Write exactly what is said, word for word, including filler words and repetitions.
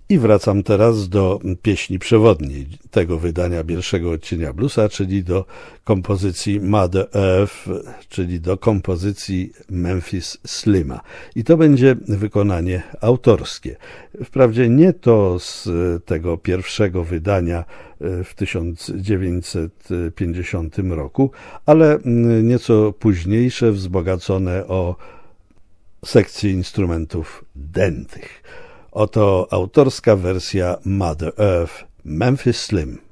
I wracam teraz do pieśni przewodniej tego wydania pierwszego odcienia bluesa, czyli do kompozycji Mother Earth, czyli do kompozycji Memphis Slima. I to będzie wykonanie autorskie. Wprawdzie nie to z tego pierwszego wydania w tysiąc dziewięćset pięćdziesiątym roku, ale nieco późniejsze, wzbogacone o sekcję instrumentów dętych. Oto autorska wersja Mother Earth, Memphis Slim.